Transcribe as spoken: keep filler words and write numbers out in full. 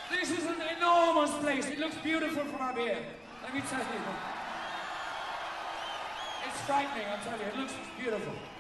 This is an enormous place. It looks beautiful from up here. Let me tell you. It's frightening, I'll tell you. It looks beautiful.